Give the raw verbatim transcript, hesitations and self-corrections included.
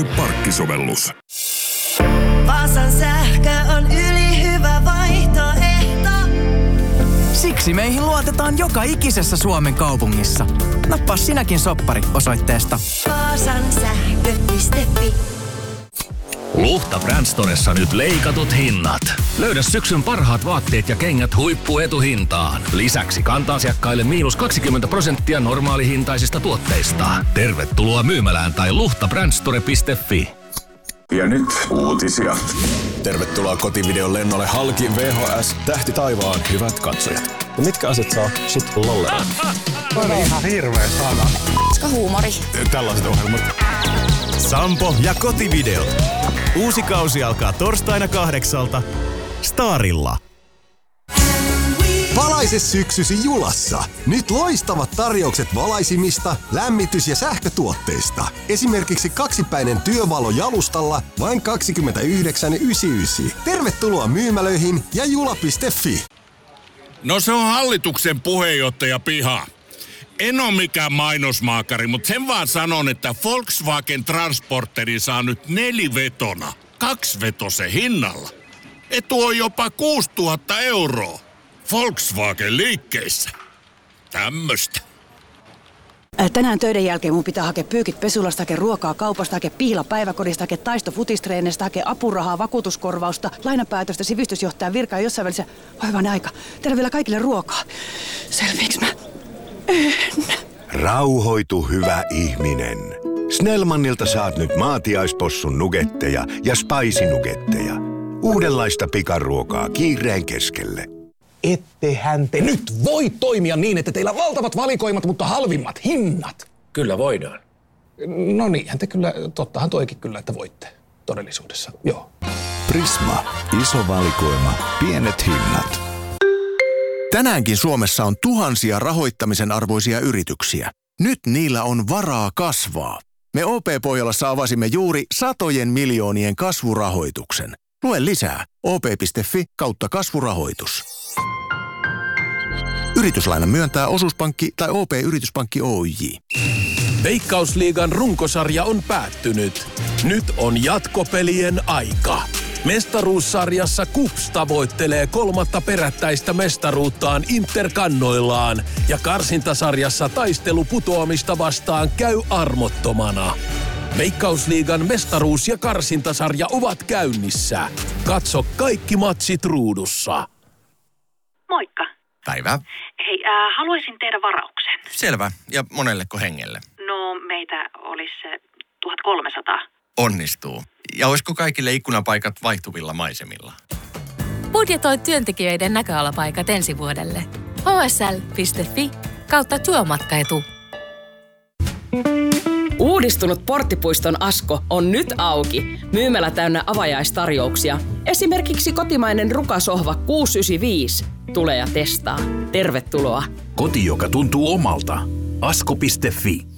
kehitetty parkkisovellus. Vaasan sähkö on ylihyvä vaihtoehto. Siksi meihin luotetaan joka ikisessä Suomen kaupungissa. Nappaa sinäkin soppari osoitteesta vaasan sähkö piste fi. Luhta Brand Storessa nyt leikatut hinnat. Löydä syksyn parhaat vaatteet ja kengät huippuetuhintaan. Lisäksi kanta-asiakkaille miinus kaksikymmentä prosenttia normaalihintaisista tuotteista. Tervetuloa myymälään tai luhta brandstore piste fi. Ja nyt uutisia. Tervetuloa kotivideon lennolle halki V H S Tähti taivaan, hyvät katsojat. Ja mitkä asiat saa sut lollemaan? On ihan hirveä sana. Koska huumori. Tällaiset ohjelmat. Sampo ja kotivideot. Uusi kausi alkaa torstaina kahdeksalta Starilla. Valaise syksysi Julassa. Nyt loistavat tarjoukset valaisimista, lämmitys- ja sähkötuotteista. Esimerkiksi kaksipäinen työvalo jalustalla vain kaksikymmentäyhdeksän yhdeksänkymmentäyhdeksän. Tervetuloa myymälöihin ja jula piste fi. No se on hallituksen puheenjohtaja Piha. En ole mikään mainosmaakari, mutta sen vaan sanon, että Volkswagen Transporteri saa nyt nelivetona, kaksivetosen hinnalla. Etu on jopa kuusituhatta euroa. Volkswagen liikkeissä. Tämmöstä. Tänään töiden jälkeen mun pitää hakea pyykit pesulasta, hakea ruokaa kaupasta, hakea pihla päiväkodista, hakea taisto futistreenestä, hakea apurahaa, vakuutuskorvausta, lainapäätöstä, sivistysjohtajan virkaa ja jossain välissä. Oi hyvänen aika. Tehdään vielä kaikille ruokaa. Selviiks mä? En. Rauhoitu, hyvä ihminen. Snellmanilta saat nyt maatiaispossun nugetteja ja spicy-nugetteja. Uudenlaista pikaruokaa kiireen keskelle. Ettehän te nyt voi toimia niin, että teillä on valtavat valikoimat, mutta halvimmat hinnat. Kyllä voidaan. No niinhän te kyllä, tottahan toikin kyllä, että voitte todellisuudessa, joo. Prisma. Iso valikoima. Pienet hinnat. Tänäänkin Suomessa on tuhansia rahoittamisen arvoisia yrityksiä. Nyt niillä on varaa kasvaa. Me O P-Pohjolassa avasimme juuri satojen miljoonien kasvurahoituksen. Lue lisää o p piste fi kautta kasvurahoitus. Yrityslainan myöntää Osuuspankki tai O P-Yrityspankki Oyj. Veikkausliigan runkosarja on päättynyt. Nyt on jatkopelien aika. Mestaruussarjassa KuPS tavoittelee kolmatta perättäistä mestaruuttaan Interkannoillaan ja karsintasarjassa taistelu putoamista vastaan käy armottomana. Veikkausliigan mestaruus- ja karsintasarja ovat käynnissä. Katso kaikki matsit ruudussa. Moikka. Päivää. Hei, äh, haluaisin tehdä varauksen. Selvä. Ja monelleko hengelle? No, meitä olisi se tuhatkolmesataa. Onnistuu. Ja olisiko kaikille ikkunapaikat vaihtuvilla maisemilla? Budjetoi työntekijöiden näköalapaikat ensi vuodelle. h s l piste fi kautta työmatkaetu. Uudistunut Porttipuiston Asko on nyt auki. Myymälä täynnä avajaistarjouksia. Esimerkiksi kotimainen rukasohva kuusisataayhdeksänkymmentäviisi. Tule ja testaa. Tervetuloa. Koti, joka tuntuu omalta. asko piste fi.